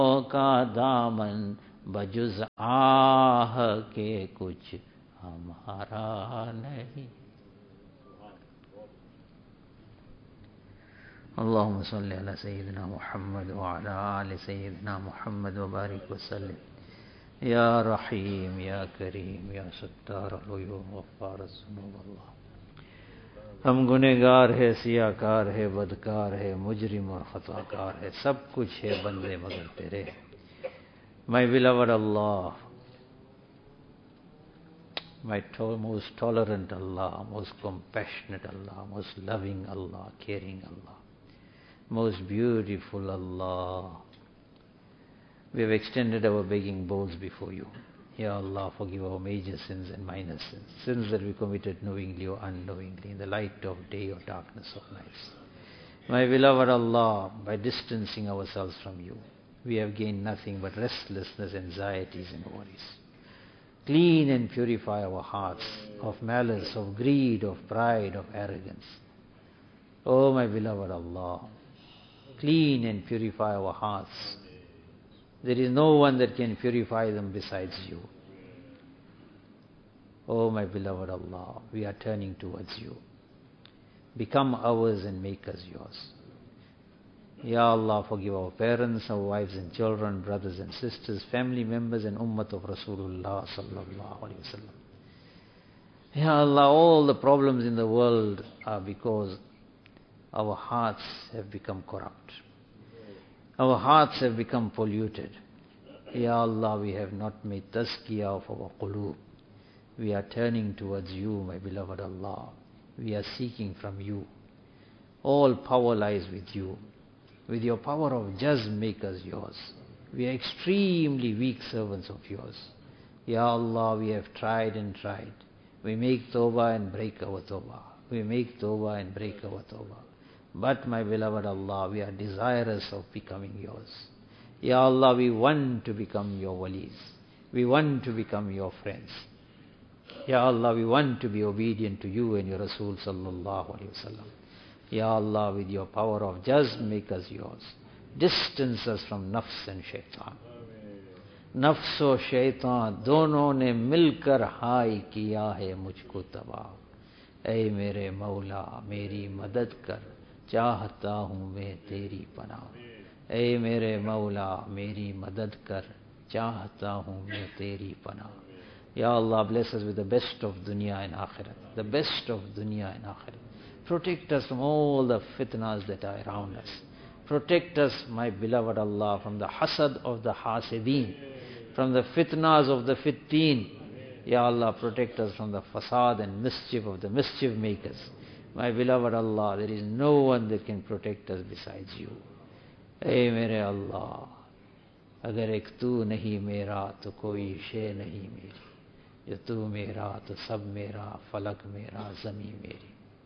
का दामन बजुज आह के कुछ हमारा नहीं। अल्लाहुम्मा सल्लि अला सय्यिदिना मुहम्मद व अला आलि सय्यिदिना मुहम्मद व बारिक व सल्लिम या रहीम या करीम या सत्तार अल-उयूब गफ्फार ज़ुनूब। अल्लाह, हम गुनहगार है, सियाकार है, बदकार है, मुजरिम और खताकार है, सब कुछ है बंदे मगर तेरे। My beloved Allah, my most tolerant Allah, most compassionate Allah, most loving Allah, caring Allah, most beautiful Allah, we have extended our begging bowls before you. Ya Allah, forgive our major sins and minor sins, sins that we committed knowingly or unknowingly, in the light of day or darkness of nights. My beloved Allah, by distancing ourselves from you, we have gained nothing but restlessness, anxieties and worries. Clean and purify our hearts of malice, of greed, of pride, of arrogance. Oh my beloved Allah, clean and purify our hearts. There is no one that can purify them besides you. Oh my beloved Allah, we are turning towards you. Become ours and make us yours. Ya Allah, forgive our parents, our wives and children, brothers and sisters, family members and Ummat of Rasulullah sallallahu alaihi wasallam. Ya Allah, all the problems in the world are because our hearts have become corrupt. Our hearts have become polluted. Ya Allah, we have not made tazkiyah of our qulub. We are turning towards you, my beloved Allah. We are seeking from you. All power lies with you. With your power of jazz, make us yours. We are extremely weak servants of yours. Ya Allah, we have tried and tried. We make tawbah and break our tawbah. We make tawbah and break our tawbah. But my beloved Allah, we are desirous of becoming yours. Ya Allah, we want to become your walis. We want to become your friends. Ya Allah, we want to be obedient to you and your Rasul sallallahu alaihi wasallam. Ya Allah, with your power of jazz, make us yours. Distance us from nafs and shaitan. Nafs और शैतान दोनों ने मिलकर हाय किया है मुझको तबाह। ऐ मेरे मौला मेरी मदद कर, चाहता हूँ मैं तेरी पनाह। ऐ मेरे मौला मेरी मदद कर, चाहता हूँ मैं तेरी पनाह। Ya Allah, bless us with the best of dunya and akhirat. The best of dunya and akhirat. Protect us from all the fitnas that are around us. Protect us, my beloved Allah, from the hasad of the hasideen, from the fitnas of the fitteen. Ya Allah, protect us from the fasad and mischief of the mischief makers. My beloved Allah, there is no one that can protect us besides you. Hey mere Allah, agar ek tu nahi mera, to koi shay nahi meri. Jo tu mera, to sab mera, falak mera, zami meri.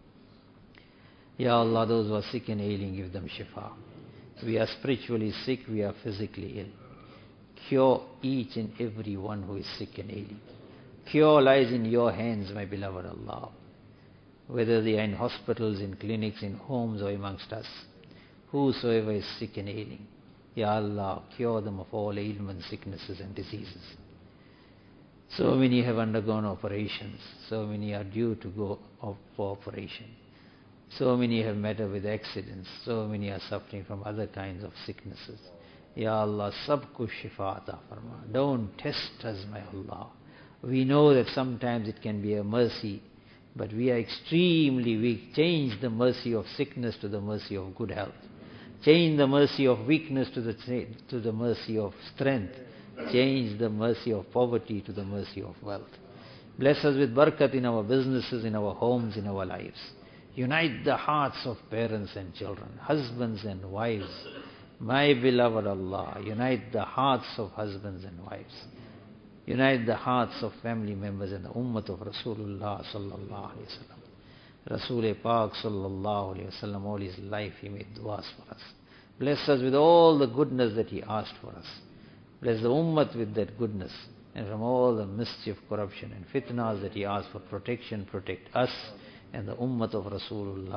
Ya Allah, those who are sick and ailing, give them shifa. We are spiritually sick, we are physically ill. Cure each and every one who is sick and ailing. Cure lies in your hands, my beloved Allah. Whether they are in hospitals, in clinics, in homes or amongst us. Whosoever is sick and ailing, Ya Allah, cure them of all ailments, sicknesses and diseases. So many have undergone operations. So many are due to go for operation. So many have met up with accidents. So many are suffering from other kinds of sicknesses. Ya Allah, sabko shifa ata farma. Don't test us, my Allah. We know that sometimes it can be a mercy, but we are extremely weak. Change the mercy of sickness to the mercy of good health. Change the mercy of weakness to the mercy of strength. Change the mercy of poverty to the mercy of wealth. Bless us with barakat in our businesses, in our homes, in our lives. Unite the hearts of parents and children, husbands and wives. My beloved Allah, unite the hearts of husbands and wives. Unite the hearts of family members and the ummah of Rasulullah sallallahu alaihi wasallam. Rasul Pak sallallahu alaihi wasallam, all his life he made du'as for us. Bless us with all the goodness that he asked for us. Bless the ummah with that goodness. And from all the mischief, corruption and fitnas that he asked for protection, protect us and the ummah of Rasulullah sallallahu alaihi wasallam. Ya Allah,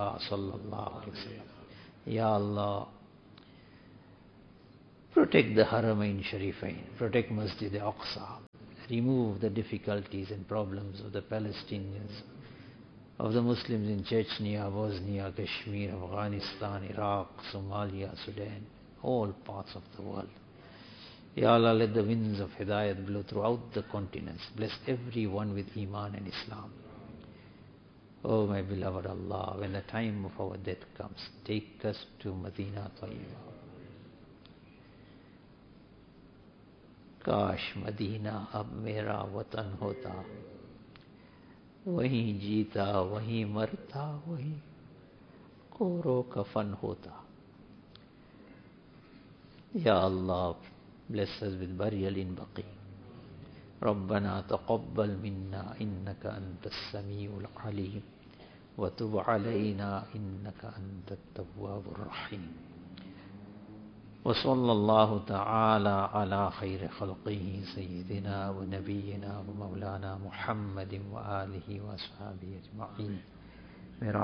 Protect the Haramain Sharifain, protect Masjid al-Aqsa, remove the difficulties and problems of the Palestinians, of the Muslims in Chechnya, Bosnia, Kashmir, Afghanistan, Iraq, Somalia, Sudan, all parts of the world. Ya Allah, let the winds of Hidayat blow throughout the continents. Bless everyone with Iman and Islam. Oh my beloved Allah, when the time of our death comes, take us to Medina Tayyibah. काश Medina अब मेरा वतन होता, वहीं जीता वहीं मरता, वहीं कोरो कफन होता. Ya Allah, bless us with burial in Baqi. ربنا تقبل منا إنك أنت السميع العليم وتب علينا إنك أنت التواب الرحيم. وصلى الله تعالى على خير خلقه سيدنا ونبينا ومولانا محمد وآله وأصحابه أجمعين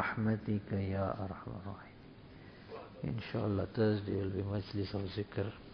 برحمتك يا أرحم الراحمين. Inshallah Thursday will be Majlis of Zikr.